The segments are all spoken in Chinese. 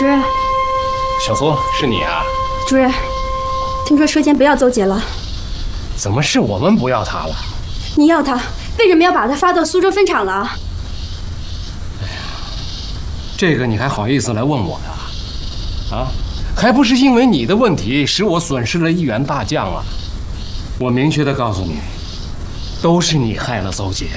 主任， 小苏，是你啊？ 主任，听说车间不要邹杰了。 怎么是我们不要他了？ 你要他，为什么要把他发到苏州分厂了？ 哎呀，这个你还好意思来问我呀？啊，还不是因为你的问题使我损失了1员大将啊！我明确的告诉你，都是你害了邹杰。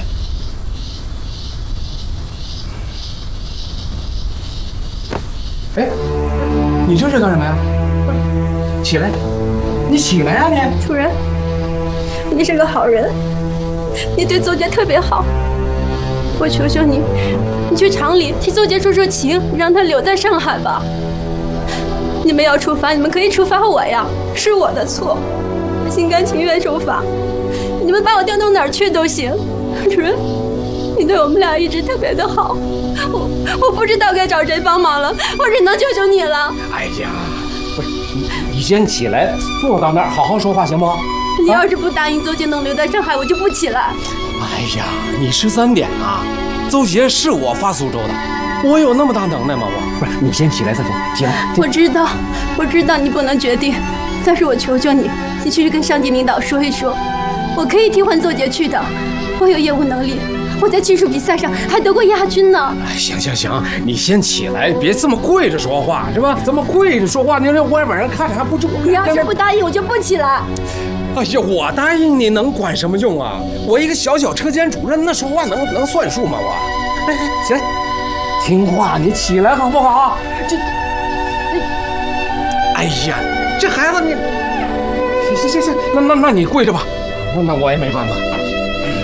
哎，你这是干什么呀？起来，你起来呀你！ 主任，你是个好人，你对邹杰特别好，我求求你，你去厂里替邹杰说说情，让他留在上海吧。你们要处罚，你们可以处罚我呀，是我的错，我心甘情愿受罚。你们把我调到哪儿去都行。主任，你对我们俩一直特别的好，我不知道该找谁帮忙了，我只能求求你了。 哎呀，不是你先起来，坐到那儿好好说话行不？ 你要是不答应邹杰能留在上海，我就不起来。 哎呀，你13点啊！邹杰是我发苏州的，我有那么大能耐吗？我不是你先起来再说，起来。 我知道你不能决定，但是我求求你，你去跟上级领导说一说，我可以替换邹杰去的，我有业务能力，我在技术比赛上还得过亚军呢。 哎，行，你先起来，别这么跪着说话是吧？这么跪着说话，你让外边人看着还不中。 你要是不答应，我就不起来。 哎呀，我答应你能管什么用啊？我一个小车间主任，那说话能算数吗？我，哎，起来，听话，你起来好不好？这，哎呀，这孩子你，行，那你跪着吧，那我也没办法。